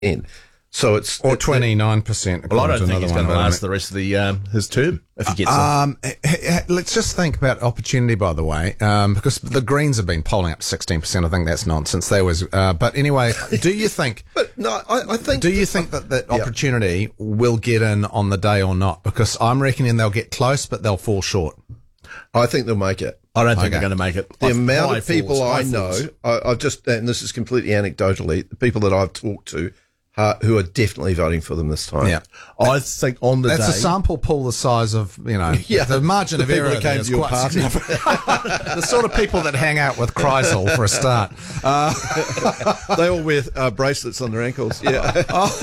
So it's... Or 29%. Well, I don't think he's going to last the rest of the his term if he gets it. Let's just think about opportunity, by the way, because the Greens have been polling up 16%. I think that's nonsense. They was, but anyway, do you think? But no, I think. Do you think that opportunity will get in on the day or not? Because I'm reckoning they'll get close, but they'll fall short. I think they'll make it. I don't think they're going to make it. The amount of people I know, I've just, and this is completely anecdotally, the people that I've talked to who are definitely voting for them this time. Yeah. I think on the That's day... a sample pool the size of, the margin of error that came is to your quite party. The sort of people that hang out with Kreisel for a start. They all wear bracelets on their ankles. Yeah.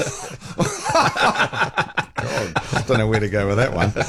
I don't know where to go with that one.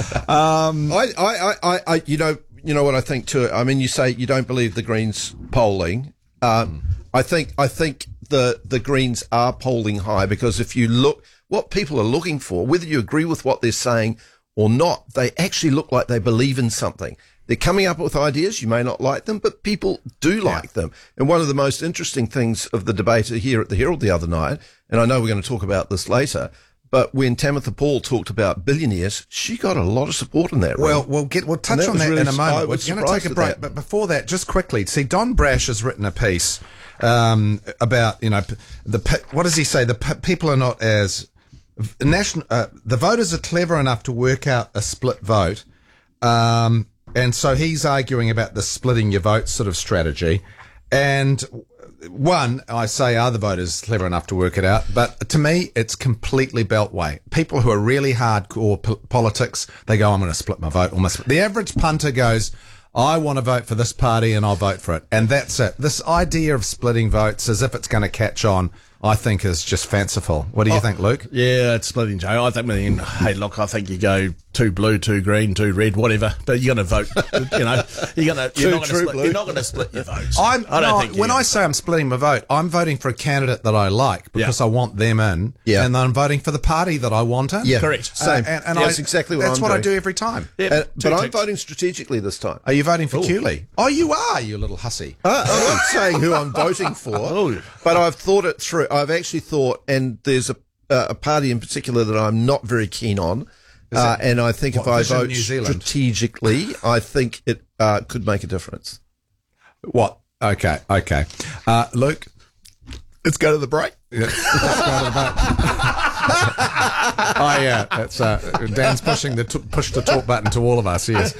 You know what I think too. I mean, you say you don't believe the Greens polling. I think the Greens are polling high because if you look what people are looking for, whether you agree with what they're saying or not, they actually look like they believe in something. They're coming up with ideas. You may not like them, but people do like them. And one of the most interesting things of the debate here at the Herald the other night, and I know we're going to talk about this later, but when Tamitha Paul talked about billionaires, she got a lot of support in that room. Well, we'll touch on that in a moment. We're going to take a break, that. but before that, just quickly, see, Don Brash has written a piece about what does he say? The people are not as the voters are clever enough to work out a split vote, and so he's arguing about the splitting your vote sort of strategy, and. One, I say, are the voters clever enough to work it out? But to me, it's completely beltway. People who are really hardcore politics, they go, I'm going to split my vote. The average punter goes, I want to vote for this party and I'll vote for it. And that's it. This idea of splitting votes as if it's going to catch on, I think is just fanciful. What do you think, Luke? Yeah, it's splitting, Joe. I think, hey, look, I think you go 2 blue, 2 green, 2 red, whatever. But you're going to vote, you're not going to split your votes. When I say I'm splitting my vote, I'm voting for a candidate that I like because I want them in, and I'm voting for the party that I want in. Yeah, correct. Same. And that's exactly what that's I'm what doing. I do every time. Yeah, but I'm voting strategically this time. Are you voting for Cooley? Oh, you are, you little hussy. I'm not saying who I'm voting for, but I've thought it through. I've actually thought, and there's a party in particular that I'm not very keen on. And I think if I vote strategically, I think it could make a difference. What? Okay. Luke? Let's go to the break. Let's go to the break. Oh, yeah. That's, Dan's pushing the push to talk button to all of us, yes.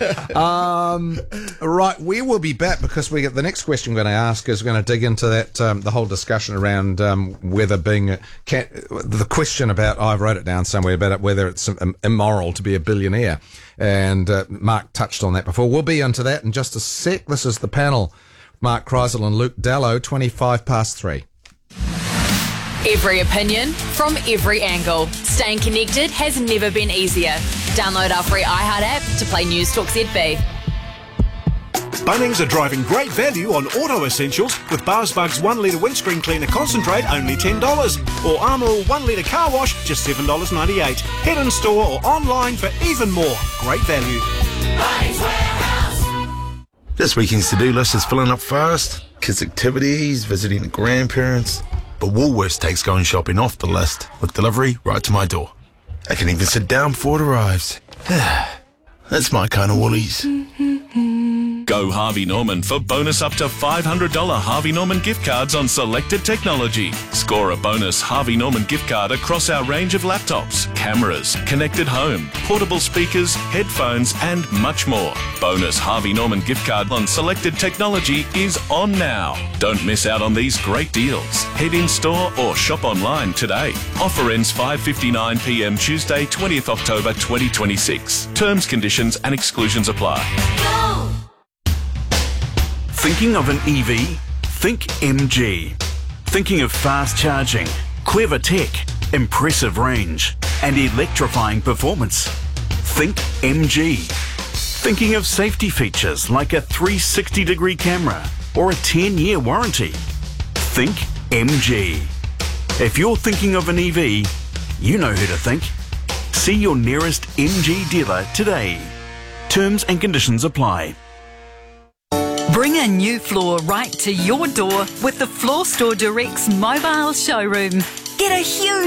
Right, we will be back because the next question we're going to ask is we're going to dig into that, the whole discussion around whether the question about, I wrote it down somewhere, about whether it's immoral to be a billionaire. And Mark touched on that before. We'll be into that in just a sec. This is the panel. Mark Kreisel and Luke Dallow, 3:25. Every opinion from every angle. Staying connected has never been easier. Download our free iHeart app to play News Talk ZB. Bunnings are driving great value on auto essentials with BarsBugs 1 litre windscreen cleaner concentrate only $10 or Armour All 1 litre car wash just $7.98. Head in store or online for even more great value. Bunnings Warehouse. This weekend's to-do list is filling up fast. Kids' activities, visiting the grandparents. But Woolworths takes going shopping off the list with delivery right to my door. I can even sit down before it arrives. That's my kind of Woolies. Go Harvey Norman for bonus up to $500 Harvey Norman gift cards on selected technology. Score a bonus Harvey Norman gift card across our range of laptops, cameras, connected home, portable speakers, headphones and much more. Bonus Harvey Norman gift card on selected technology is on now. Don't miss out on these great deals. Head in store or shop online today. Offer ends 5:59 p.m. Tuesday, 20th October 2026. Terms, conditions and exclusions apply. Go! Thinking of an EV? Think MG. Thinking of fast charging, clever tech, impressive range, and electrifying performance? Think MG. Thinking of safety features like a 360-degree camera or a 10-year warranty? Think MG. If you're thinking of an EV, you know who to think. See your nearest MG dealer today. Terms and conditions apply. Bring a new floor right to your door with the Floor Store Direct's mobile showroom. Get a huge